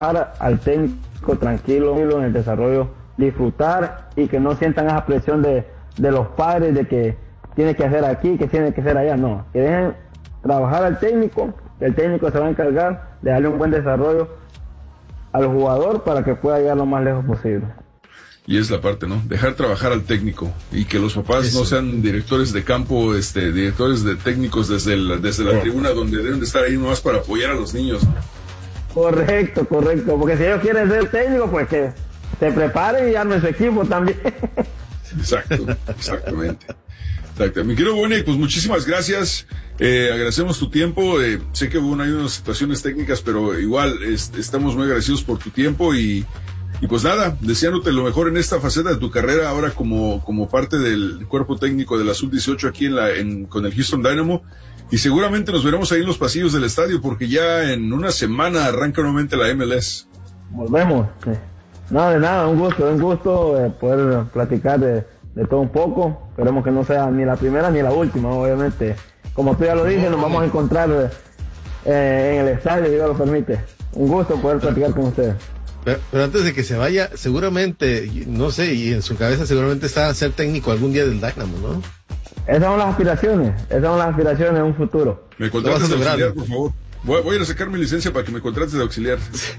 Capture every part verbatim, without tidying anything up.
al técnico tranquilo en el desarrollo, disfrutar y que no sientan esa presión de, de los padres de que tiene que hacer aquí, que tiene que hacer allá, no, que dejen trabajar al técnico, que el técnico se va a encargar de darle un buen desarrollo al jugador para que pueda llegar lo más lejos posible. Y es la parte, ¿no? Dejar trabajar al técnico y que los papás Eso. no sean directores de campo, este, directores de técnicos desde el, desde la sí. tribuna, donde deben de estar ahí nomás para apoyar a los niños. Correcto, correcto, porque si ellos quieren ser técnicos, pues que se preparen y armen su equipo también. Exacto, exactamente. Exacto. Mi querido Boniek, pues muchísimas gracias, eh, agradecemos tu tiempo, eh, sé que hubo una, hay unas situaciones técnicas, pero igual es, estamos muy agradecidos por tu tiempo y Y pues nada, deseándote lo mejor en esta faceta de tu carrera ahora como, como parte del cuerpo técnico de la sub dieciocho aquí en la, en, con el Houston Dynamo. Y seguramente nos veremos ahí en los pasillos del estadio porque ya en una semana arranca nuevamente la M L S. Volvemos. No, de nada, un gusto, un gusto eh, poder platicar de, de todo un poco. Esperemos que no sea ni la primera ni la última, obviamente. Como tú ya lo dices, nos vamos a encontrar eh, en el estadio, si Dios lo permite. Un gusto poder platicar con ustedes. Pero, pero antes de que se vaya, seguramente, no sé, y en su cabeza seguramente está ser técnico algún día del Dynamo, ¿no? Esas son las aspiraciones, esas son las aspiraciones en un futuro. Me contrates de auxiliar, por favor. Voy, voy a ir a sacar mi licencia para que me contrates de auxiliar.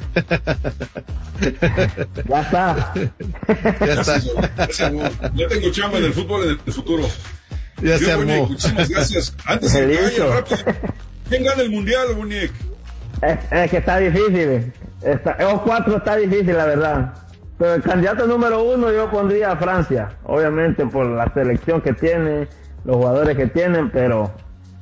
Ya está. Ya está. Ya, se armó. Ya tengo chamba en el fútbol en el futuro. Ya Yo, se armó. Boniek, muchísimas gracias. Antes de que vaya rápido, ¿quién gana el mundial, Boniek? Es, es que está difícil. Está, esos cuatro está difícil, la verdad. Pero el candidato número uno yo pondría a Francia. Obviamente por la selección que tiene, los jugadores que tienen, pero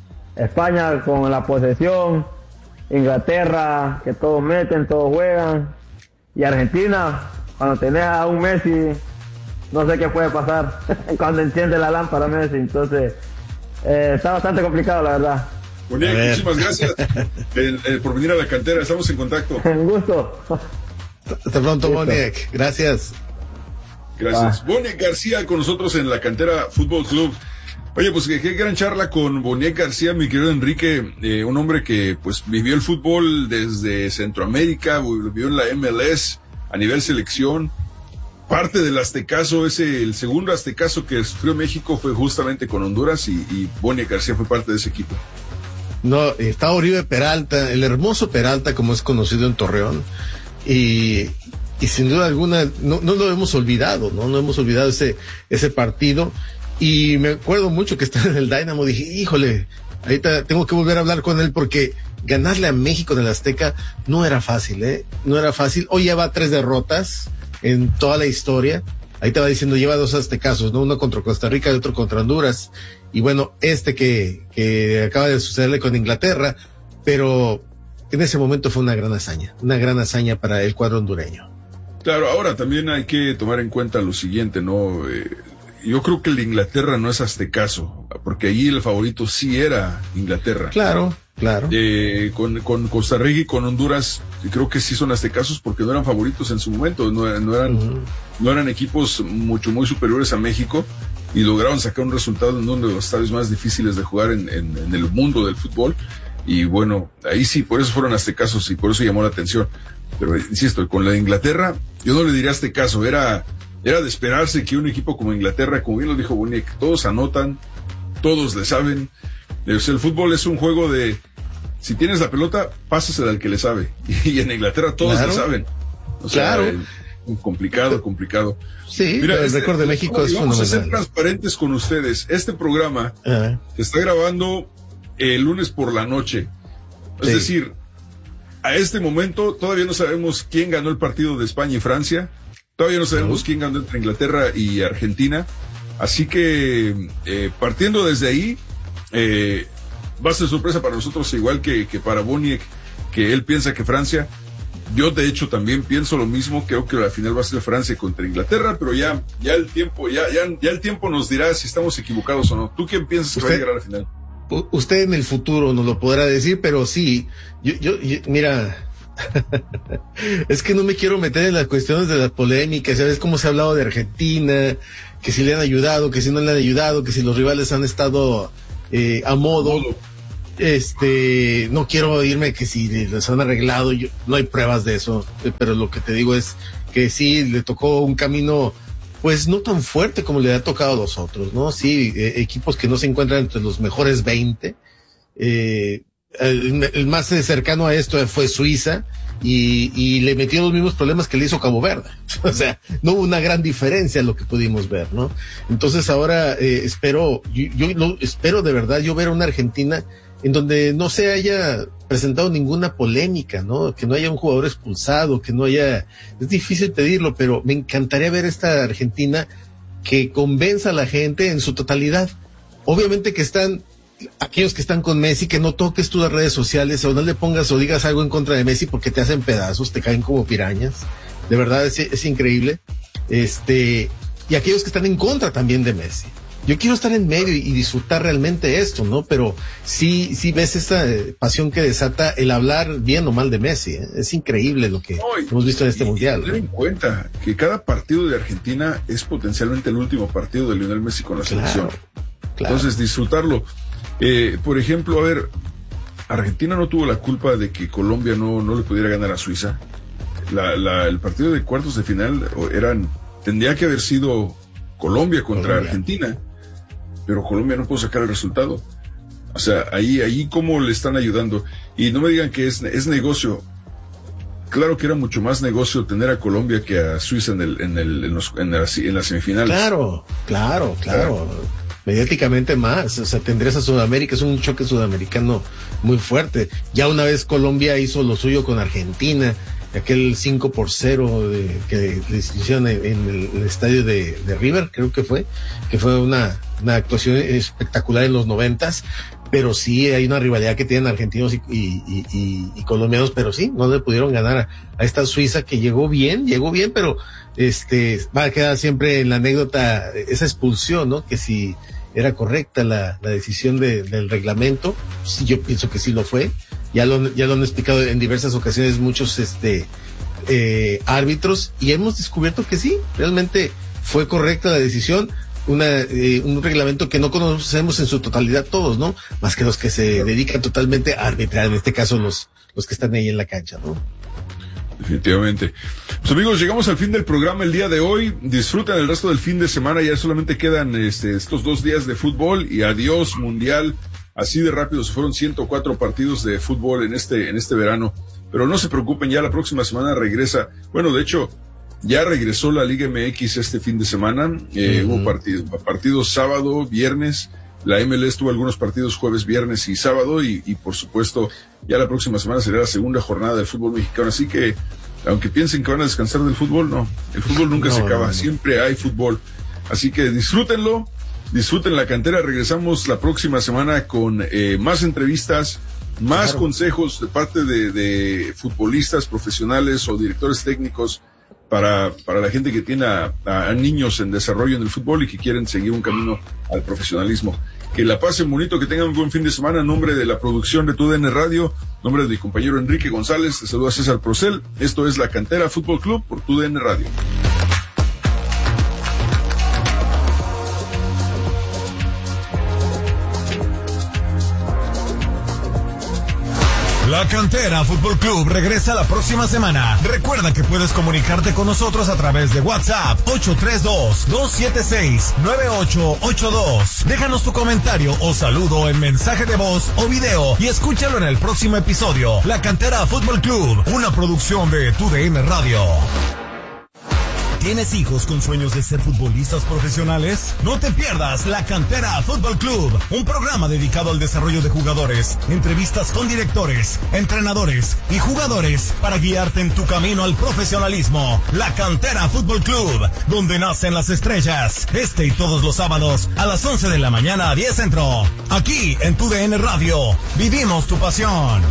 España con la posesión, Inglaterra, que todos meten, todos juegan, y Argentina, cuando tenés a un Messi, no sé qué puede pasar, cuando enciende la lámpara Messi, entonces eh, está bastante complicado, la verdad. Boniek, muchísimas gracias eh, eh, por venir a la cantera, estamos en contacto. Un gusto. Hasta pronto, Boniek, gracias. Gracias. Ah. Boniek García con nosotros en la cantera Fútbol Club. Oye, pues qué, qué gran charla con Boniek García, mi querido Enrique, eh, un hombre que pues vivió el fútbol desde Centroamérica, vivió en la M L S a nivel selección. Parte del aztecaso, ese, el segundo aztecaso que sufrió México fue justamente con Honduras y, y Boniek García fue parte de ese equipo. No, está Oribe Peralta, el hermoso Peralta como es conocido en Torreón, y, y sin duda alguna no, no lo hemos olvidado, no, no hemos olvidado ese, ese partido. Y me acuerdo mucho que estaba en el Dynamo, dije, híjole, ahorita tengo que volver a hablar con él porque ganarle a México en el Azteca no era fácil, ¿eh? No era fácil. Hoy lleva tres derrotas en toda la historia. Ahí te va diciendo, lleva dos aztecazos, ¿no? Uno contra Costa Rica y otro contra Honduras. Y bueno, este que, que acaba de sucederle con Inglaterra, pero en ese momento fue una gran hazaña, una gran hazaña para el cuadro hondureño. Claro, ahora también hay que tomar en cuenta lo siguiente, ¿no? Eh, Yo creo que el de Inglaterra no es aztecaso, porque allí el favorito sí era Inglaterra. Claro, claro. Eh, con, con Costa Rica y con Honduras, creo que sí son aztecasos porque no eran favoritos en su momento, no, no eran, uh-huh. no eran equipos mucho, muy superiores a México y lograron sacar un resultado en uno de los estadios más difíciles de jugar en, en, en el mundo del fútbol. Y bueno, ahí sí, por eso fueron aztecazos y por eso llamó la atención. Pero insisto, con la de Inglaterra, yo no le diría aztecaso, era... Era de esperarse que un equipo como Inglaterra, como bien lo dijo Boniek, todos anotan, todos le saben. O sea, el fútbol es un juego de, si tienes la pelota, pásasela al que le sabe. Y en Inglaterra todos claro. le saben. O sea, claro. eh, complicado, complicado. Sí, Mira, el este, récord de México es vamos fenomenal. Vamos a ser transparentes con ustedes. Este programa uh-huh. se está grabando el lunes por la noche. Es sí. decir, a este momento todavía no sabemos quién ganó el partido de España y Francia. Todavía no sabemos uh-huh. quién ganó entre Inglaterra y Argentina. Así que, eh, partiendo desde ahí, eh, va a ser sorpresa para nosotros, igual que, que para Boniek, que él piensa que Francia. Yo, de hecho, también pienso lo mismo. Creo que la final va a ser Francia contra Inglaterra, pero ya, ya el tiempo, ya, ya, ya el tiempo nos dirá si estamos equivocados o no. ¿Tú quién piensas que va a llegar a la final? Usted en el futuro nos lo podrá decir, pero sí, yo, yo, yo mira... es que no me quiero meter en las cuestiones de las polémicas, ¿sabes cómo se ha hablado de Argentina? Que si le han ayudado, que si no le han ayudado, que si los rivales han estado eh, a modo. este, no quiero irme que si les han arreglado, yo, no hay pruebas de eso, pero lo que te digo es que sí, le tocó un camino, pues no tan fuerte como le ha tocado a los otros, ¿no? Sí, eh, equipos que no se encuentran entre los mejores veinte, eh, el, el más cercano a esto fue Suiza, y, y le metió los mismos problemas que le hizo Cabo Verde. O sea, no hubo una gran diferencia en lo que pudimos ver, ¿no? Entonces ahora, eh, espero, yo, yo lo, espero de verdad yo ver a una Argentina en donde no se haya presentado ninguna polémica, ¿no? Que no haya un jugador expulsado, que no haya, es difícil pedirlo, pero me encantaría ver esta Argentina que convenza a la gente en su totalidad. Obviamente que están aquellos que están con Messi, que no toques tú las redes sociales o no le pongas o digas algo en contra de Messi porque te hacen pedazos, te caen como pirañas. De verdad es, es increíble. Este, y aquellos que están en contra también de Messi. Yo quiero estar en medio y, y disfrutar realmente esto, ¿no? Pero sí, sí ves esta eh, pasión que desata el hablar bien o mal de Messi, ¿eh? Es increíble lo que no, hemos visto en este y, mundial. Y tener en cuenta que cada partido de Argentina es potencialmente el último partido de Lionel Messi con la Claro, selección. claro. Entonces, disfrutarlo. Eh, por ejemplo, a ver, Argentina no tuvo la culpa de que Colombia no, no le pudiera ganar a Suiza. La, la, el partido de cuartos de final eran, tendría que haber sido Colombia contra Colombia. Argentina, pero Colombia no pudo sacar el resultado. O sea, ahí, ahí cómo le están ayudando. Y no me digan que es, es negocio. Claro que era mucho más negocio tener a Colombia que a Suiza en el, en el, en los, en las, en las semifinales. Claro, claro, claro. claro. Mediáticamente más, o sea, tendrías a Sudamérica, es un choque sudamericano muy fuerte. Ya una vez Colombia hizo lo suyo con Argentina, aquel cinco por cero de, que les hicieron en, en el, el estadio de, de River, creo que fue, que fue una, una actuación espectacular en los noventas, pero sí hay una rivalidad que tienen argentinos y, y, y, y, y colombianos, pero sí, no le pudieron ganar a, a esta Suiza que llegó bien, llegó bien, pero este va a quedar siempre en la anécdota esa expulsión, ¿no? Que si era correcta la, la decisión de, del reglamento, sí, yo pienso que sí lo fue. Ya lo, ya lo han explicado en diversas ocasiones muchos este eh, árbitros y hemos descubierto que sí, realmente fue correcta la decisión. Una, eh, un reglamento que no conocemos en su totalidad todos, ¿no? Más que los que se dedican totalmente a arbitrar, en este caso los, los que están ahí en la cancha, ¿no? Definitivamente. Pues amigos, llegamos al fin del programa el día de hoy. Disfruten el resto del fin de semana. Ya solamente quedan este, estos dos días de fútbol y adiós mundial. Así de rápido se fueron ciento cuatro partidos de fútbol en este, en este verano. Pero no se preocupen, ya la próxima semana regresa. Bueno, de hecho, ya regresó la Liga M X este fin de semana. Eh, uh-huh. Hubo partidos, partidos sábado, viernes. La M L S tuvo algunos partidos jueves, viernes y sábado y, y por supuesto ya la próxima semana será la segunda jornada del fútbol mexicano, así que aunque piensen que van a descansar del fútbol, no, el fútbol nunca no, se acaba, no, no. Siempre hay fútbol, así que disfrútenlo, disfruten la cantera. Regresamos la próxima semana con eh, más entrevistas, más claro. consejos de parte de, de futbolistas profesionales o directores técnicos para, para la gente que tiene a, a niños en desarrollo en el fútbol y que quieren seguir un camino al profesionalismo. Que la pasen bonito, que tengan un buen fin de semana. En nombre de la producción de T U D N Radio, en nombre de mi compañero Enrique González, te saluda César Procel. Esto es La Cantera Fútbol Club por T U D N Radio. La Cantera Fútbol Club regresa la próxima semana. Recuerda que puedes comunicarte con nosotros a través de WhatsApp ocho tres dos, dos siete seis, nueve ocho ocho dos. Déjanos tu comentario o saludo en mensaje de voz o video y escúchalo en el próximo episodio. La Cantera Fútbol Club, una producción de T U D N Radio. ¿Tienes hijos con sueños de ser futbolistas profesionales? No te pierdas La Cantera Fútbol Club, un programa dedicado al desarrollo de jugadores, entrevistas con directores, entrenadores y jugadores para guiarte en tu camino al profesionalismo. La Cantera Fútbol Club, donde nacen las estrellas. Este y todos los sábados a las once de la mañana a diez Centro. Aquí en T U D N Radio, vivimos tu pasión.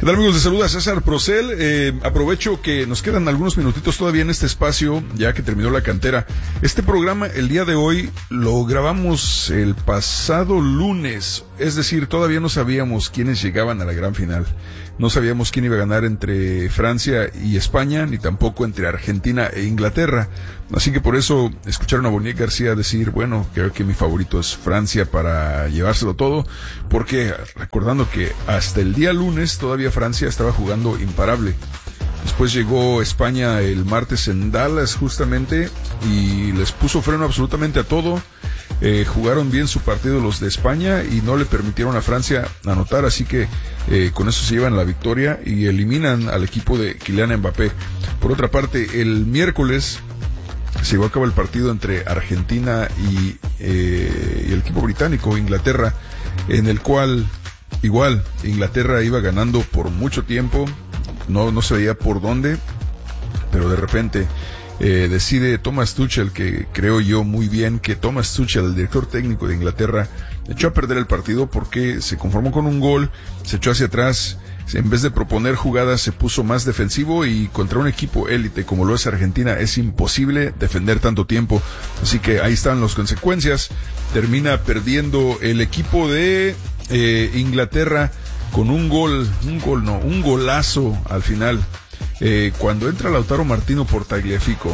¿Qué tal, amigos? Les saluda César Procel. Eh, aprovecho que nos quedan algunos minutitos todavía en este espacio, ya que terminó la cantera. Este programa, el día de hoy, lo grabamos el pasado lunes. Es decir, todavía no sabíamos quiénes llegaban a la gran final. No sabíamos quién iba a ganar entre Francia y España, ni tampoco entre Argentina e Inglaterra. Así que por eso escucharon a Boniek García decir, bueno, creo que mi favorito es Francia para llevárselo todo, porque recordando que hasta el día lunes todavía Francia estaba jugando imparable. Después llegó España el martes en Dallas justamente y les puso freno absolutamente a todo. Eh, jugaron bien su partido los de España y no le permitieron a Francia anotar, así que eh, con eso se llevan la victoria y eliminan al equipo de Kylian Mbappé. Por otra parte, el miércoles se llevó a cabo el partido entre Argentina y, eh, y el equipo británico, Inglaterra, en el cual igual Inglaterra iba ganando por mucho tiempo, no, no se veía por dónde, pero de repente Eh, decide Thomas Tuchel, que creo yo muy bien que Thomas Tuchel, el director técnico de Inglaterra, echó a perder el partido porque se conformó con un gol, se echó hacia atrás, en vez de proponer jugadas se puso más defensivo y contra un equipo élite como lo es Argentina es imposible defender tanto tiempo, así que ahí están las consecuencias. Termina perdiendo el equipo de eh, Inglaterra con un gol, un gol no, un golazo al final. Eh, cuando entra Lautaro Martino por Tagliafico,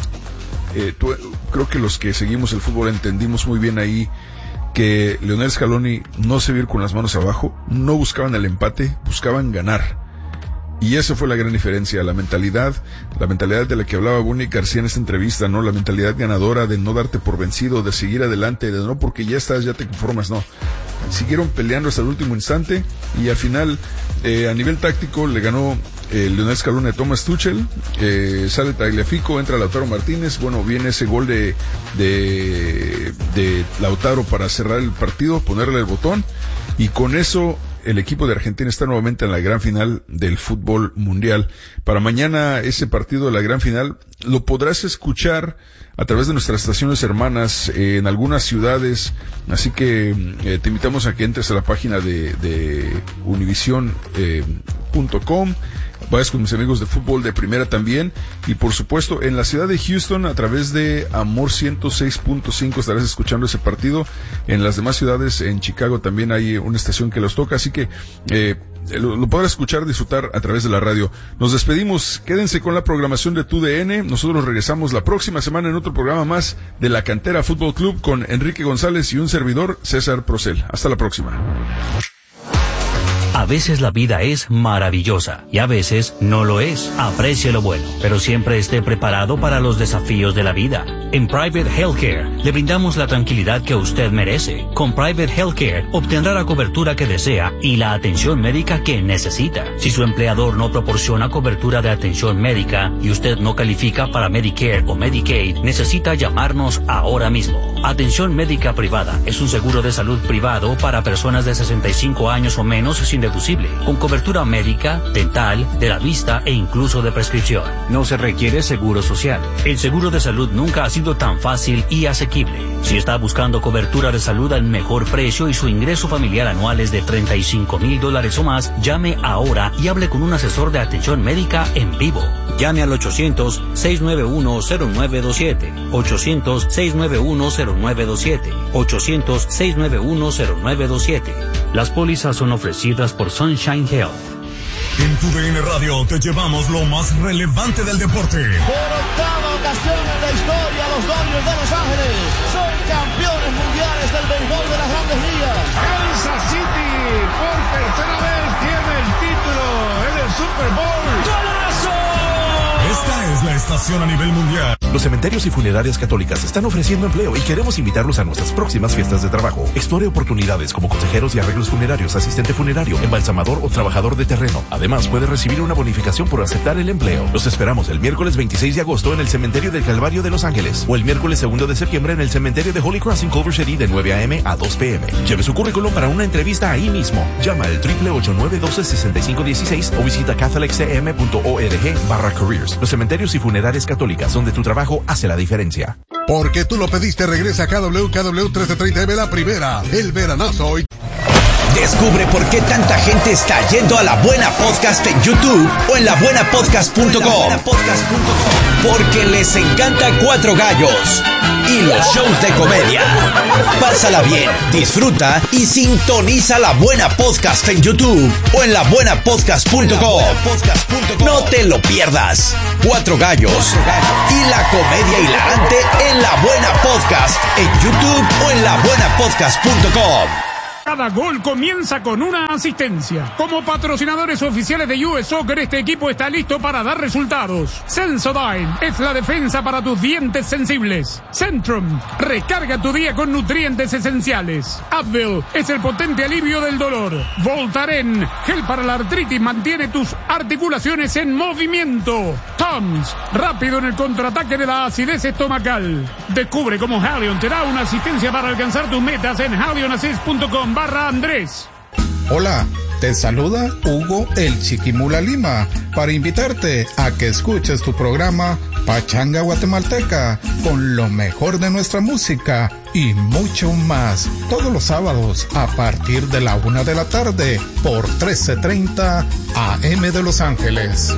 eh, tú, creo que los que seguimos el fútbol entendimos muy bien ahí que Lionel Scaloni no se vio con las manos abajo, no buscaban el empate, buscaban ganar. Y esa fue la gran diferencia, la mentalidad, la mentalidad de la que hablaba Boniek García en esta entrevista, ¿no? La mentalidad ganadora de no darte por vencido, de seguir adelante, de no porque ya estás, ya te conformas, no. Siguieron peleando hasta el último instante y al final, eh, a nivel táctico, le ganó eh, Lionel Scaloni a Thomas Tuchel, eh, sale Tagliafico, entra Lautaro Martínez, bueno, viene ese gol de, de, de Lautaro para cerrar el partido, ponerle el botón y con eso el equipo de Argentina está nuevamente en la gran final del fútbol mundial. Para mañana ese partido de la gran final lo podrás escuchar a través de nuestras estaciones hermanas eh, en algunas ciudades, así que eh, te invitamos a que entres a la página de, de univision punto com, vayas con mis amigos de fútbol de primera también, y por supuesto en la ciudad de Houston a través de Amor ciento seis punto cinco estarás escuchando ese partido. En las demás ciudades, en Chicago también hay una estación que los toca, así que eh, lo, lo podrás escuchar, disfrutar a través de la radio. Nos despedimos, quédense con la programación de Tu D N, nosotros regresamos la próxima semana en otro programa más de La Cantera Fútbol Club con Enrique González y un servidor, César Procel. Hasta la próxima. A veces la vida es maravillosa y a veces no lo es. Aprecie lo bueno, pero siempre esté preparado para los desafíos de la vida. En Private Healthcare le brindamos la tranquilidad que usted merece. Con Private Healthcare obtendrá la cobertura que desea y la atención médica que necesita. Si su empleador no proporciona cobertura de atención médica y usted no califica para Medicare o Medicaid, necesita llamarnos ahora mismo. Atención médica privada es un seguro de salud privado para personas de sesenta y cinco años o menos sin deducible, con cobertura médica, dental, de la vista e incluso de prescripción. No se requiere seguro social. El seguro de salud nunca ha sido tan fácil y asequible. Si está buscando cobertura de salud al mejor precio y su ingreso familiar anual es de treinta y cinco mil dólares o más, llame ahora y hable con un asesor de atención médica en vivo. Llame al ochocientos, seis nueve uno, cero nueve dos siete, ochocientos, seis nueve uno, cero nueve dos siete, ochocientos, seis nueve uno, cero nueve dos siete. Las pólizas son ofrecidas por Sunshine Health. En Tu D N Radio te llevamos lo más relevante del deporte. Por octava ocasión en la historia, los Dodgers de Los Ángeles son campeones mundiales del béisbol de las Grandes Ligas. Kansas City por tercera vez tiene el título en el Super Bowl. ¡Golazo! Esta es la estación a nivel mundial. Los cementerios y funerarias católicas están ofreciendo empleo y queremos invitarlos a nuestras próximas fiestas de trabajo. Explore oportunidades como consejeros y arreglos funerarios, asistente funerario, embalsamador o trabajador de terreno. Además, puede recibir una bonificación por aceptar el empleo. Los esperamos el miércoles veintiséis de agosto en el Cementerio del Calvario de Los Ángeles o el miércoles segundo de septiembre en el Cementerio de Holy Cross en Culver City de nueve a eme a dos pe eme. Lleve su currículum para una entrevista ahí mismo. Llama al triple ocho nueve uno dos, seis cinco uno seis o visita catholic c m punto org barra careers. Los cementerios y funerarias católicas, donde tu trabajo hace la diferencia. Porque tú lo pediste, regresa a K W K W trece treinta eme la primera, el veranazo hoy. Descubre por qué tanta gente está yendo a La Buena Podcast en YouTube o en la buena podcast punto com. Porque les encanta Cuatro Gallos y los shows de comedia. Pásala bien, disfruta y sintoniza La Buena Podcast en YouTube o en la buena podcast punto com. No te lo pierdas. Cuatro Gallos y la comedia hilarante en La Buena Podcast en YouTube o en la buena podcast punto com. Cada gol comienza con una asistencia. Como patrocinadores oficiales de U S Soccer, este equipo está listo para dar resultados. Sensodyne es la defensa para tus dientes sensibles. Centrum, recarga tu día con nutrientes esenciales. Advil es el potente alivio del dolor. Voltaren, gel para la artritis, mantiene tus articulaciones en movimiento. Tums, rápido en el contraataque de la acidez estomacal. Descubre cómo Halion te da una asistencia para alcanzar tus metas en halion assist punto com barra Andrés. Hola, te saluda Hugo el Chiquimula Lima para invitarte a que escuches tu programa Pachanga Guatemalteca con lo mejor de nuestra música y mucho más todos los sábados a partir de la una de la tarde por trece treinta A M de Los Ángeles.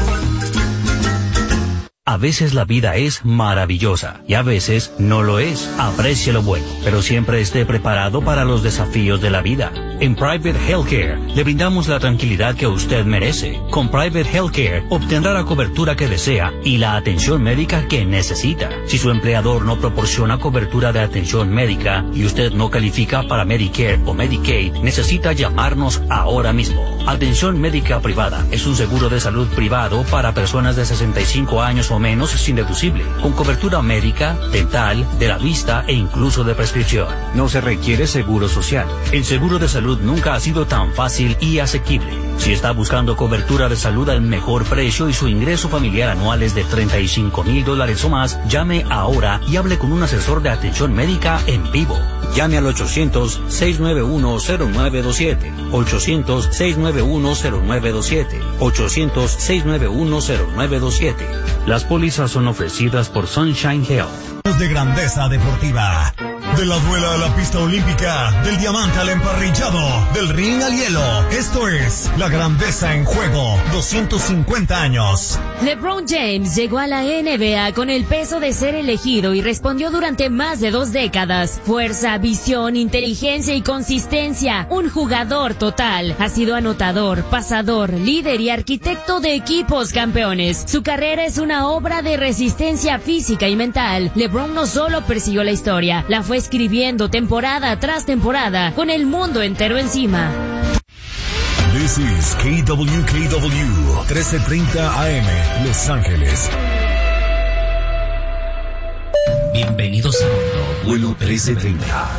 A veces la vida es maravillosa y a veces no lo es. Aprecie lo bueno, pero siempre esté preparado para los desafíos de la vida. En Private Healthcare le brindamos la tranquilidad que usted merece. Con Private Healthcare obtendrá la cobertura que desea y la atención médica que necesita. Si su empleador no proporciona cobertura de atención médica y usted no califica para Medicare o Medicaid, necesita llamarnos ahora mismo. Atención médica privada es un seguro de salud privado para personas de sesenta y cinco años o menos sin deducible, con cobertura médica, dental, de la vista e incluso de prescripción. No se requiere seguro social. El seguro de salud nunca ha sido tan fácil y asequible. Si está buscando cobertura de salud al mejor precio y su ingreso familiar anual es de treinta y cinco mil dólares o más, llame ahora y hable con un asesor de atención médica en vivo. Llame al ochocientos, seiscientos noventa y uno, cero nueve dos siete, ochocientos, seiscientos noventa y uno, cero nueve dos siete, ochocientos, seiscientos noventa y uno, cero nueve dos siete. Las pólizas son ofrecidas por Sunshine Health. De grandeza deportiva. De la duela a la pista olímpica, del diamante al emparrillado, del ring al hielo. Esto es La Grandeza en Juego, doscientos cincuenta años. LeBron James llegó a la N B A con el peso de ser elegido y respondió durante más de dos décadas. Fuerza, visión, inteligencia y consistencia. Un jugador total. Ha sido anotador, pasador, líder y arquitecto de equipos campeones. Su carrera es una obra de resistencia física y mental. LeBron no solo persiguió la historia, la fue escribiendo temporada tras temporada, con el mundo entero encima. This is K W K W, trece treinta A M, Los Ángeles. Bienvenidos a bordo, vuelo trece treinta.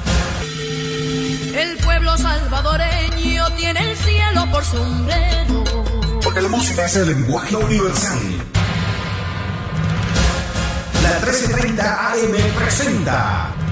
El pueblo salvadoreño tiene el cielo por sombrero, porque la música es el lenguaje universal. La trece treinta A M presenta